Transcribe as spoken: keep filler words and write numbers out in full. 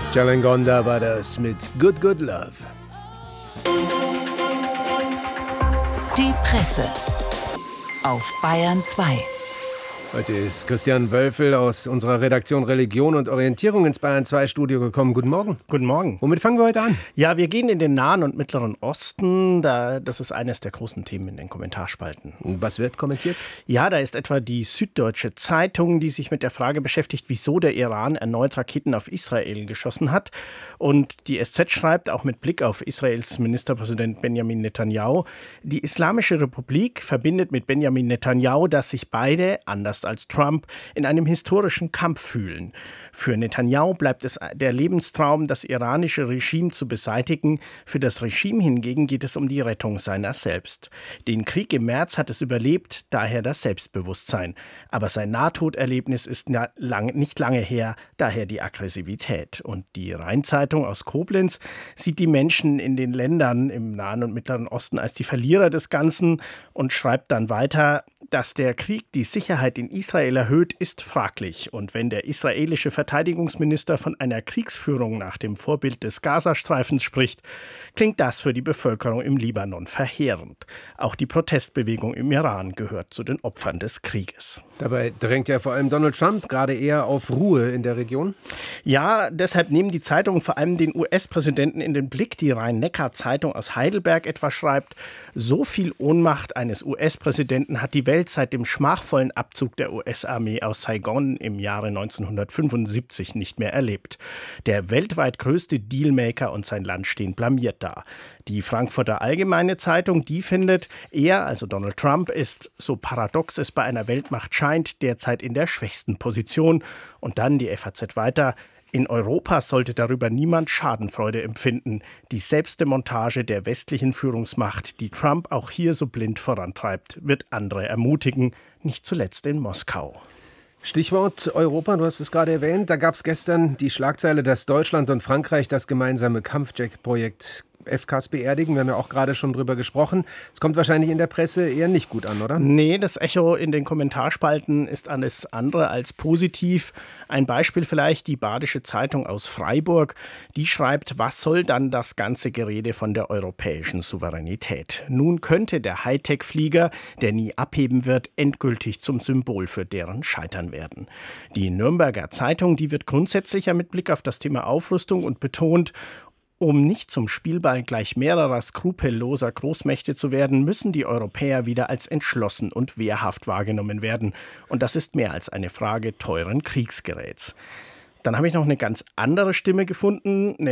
Chalangonda war das mit Good Good Love. Die Presse auf Bayern zwei. Heute ist Christian Wölfel aus unserer Redaktion Religion und Orientierung ins Bayern zwei Studio gekommen. Guten Morgen. Guten Morgen. Womit fangen wir heute an? Ja, wir gehen in den Nahen und Mittleren Osten. Da, das ist eines der großen Themen in den Kommentarspalten. Und was wird kommentiert? Ja, da ist etwa die Süddeutsche Zeitung, die sich mit der Frage beschäftigt, wieso der Iran erneut Raketen auf Israel geschossen hat. Und die S Z schreibt, auch mit Blick auf Israels Ministerpräsident Benjamin Netanyahu, die Islamische Republik verbindet mit Benjamin Netanyahu, dass sich beide, anders als Trump, in einem historischen Kampf fühlen. Für Netanyahu bleibt es der Lebenstraum, das iranische Regime zu beseitigen. Für das Regime hingegen geht es um die Rettung seiner selbst. Den Krieg im März hat es überlebt, daher das Selbstbewusstsein. Aber sein Nahtoderlebnis ist nicht lange her, daher die Aggressivität. Und die Rheinzeitung aus Koblenz sieht die Menschen in den Ländern im Nahen und Mittleren Osten als die Verlierer des Ganzen und schreibt dann weiter, dass der Krieg die Sicherheit in Israel erhöht, ist fraglich. Und wenn der israelische Verteidigungsminister von einer Kriegsführung nach dem Vorbild des Gazastreifens spricht, klingt das für die Bevölkerung im Libanon verheerend. Auch die Protestbewegung im Iran gehört zu den Opfern des Krieges. Dabei drängt ja vor allem Donald Trump gerade eher auf Ruhe in der Region. Ja, deshalb nehmen die Zeitungen vor allem den U S-Präsidenten in den Blick. Die Rhein-Neckar-Zeitung aus Heidelberg etwa schreibt, so viel Ohnmacht eines U S-Präsidenten hat die Welt seit dem schmachvollen Abzug der U S-Armee aus Saigon im Jahre neunzehnhundertfünfundsiebzig nicht mehr erlebt. Der weltweit größte Dealmaker und sein Land stehen blamiert da. Die Frankfurter Allgemeine Zeitung, die findet, er, also Donald Trump, ist, so paradox es bei einer Weltmacht scheint, derzeit in der schwächsten Position. Und dann die F A Z weiter. In Europa sollte darüber niemand Schadenfreude empfinden. Die Selbstdemontage der westlichen Führungsmacht, die Trump auch hier so blind vorantreibt, wird andere ermutigen, nicht zuletzt in Moskau. Stichwort Europa, du hast es gerade erwähnt. Da gab es gestern die Schlagzeile, dass Deutschland und Frankreich das gemeinsame Kampfjet-Projekt F C A S beerdigen. Wir haben ja auch gerade schon drüber gesprochen. Es kommt wahrscheinlich in der Presse eher nicht gut an, oder? Nee, das Echo in den Kommentarspalten ist alles andere als positiv. Ein Beispiel vielleicht die Badische Zeitung aus Freiburg. Die schreibt, was soll dann das ganze Gerede von der europäischen Souveränität? Nun könnte der Hightech-Flieger, der nie abheben wird, endgültig zum Symbol für deren Scheitern werden. Die Nürnberger Zeitung, die wird grundsätzlicher mit Blick auf das Thema Aufrüstung und betont, um nicht zum Spielball gleich mehrerer skrupelloser Großmächte zu werden, müssen die Europäer wieder als entschlossen und wehrhaft wahrgenommen werden. Und das ist mehr als eine Frage teuren Kriegsgeräts. Dann habe ich noch eine ganz andere Stimme gefunden,